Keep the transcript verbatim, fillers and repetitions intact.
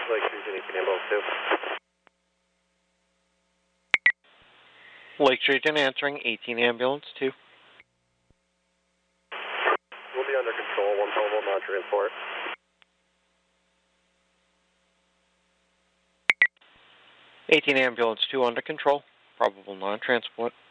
Lake Street, eighteen ambulance two. Lake Street and answering eighteen ambulance two. We'll be under control, one probable non-transport. eighteen ambulance two under control, probable non-transport.